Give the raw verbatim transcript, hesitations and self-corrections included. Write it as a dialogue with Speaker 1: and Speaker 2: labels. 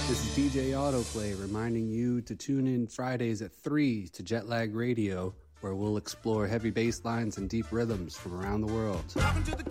Speaker 1: This is D J Autoplay reminding you to tune in Fridays at three to Jetlag Radio, where we'll explore heavy bass lines and deep rhythms from around the world.